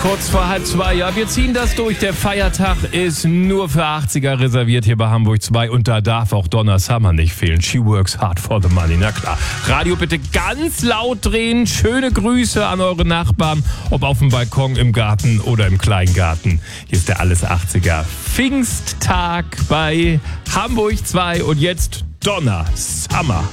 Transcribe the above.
Kurz vor 1:30, ja, wir ziehen das durch. Der Feiertag ist nur für 80er reserviert hier bei Hamburg 2 und da darf auch Donna Summer nicht fehlen. She works hard for the money, na klar. Radio bitte ganz laut drehen. Schöne Grüße an eure Nachbarn, ob auf dem Balkon, im Garten oder im Kleingarten. Hier ist der Alles 80er Pfingsttag bei Hamburg 2 und jetzt Donna Summer.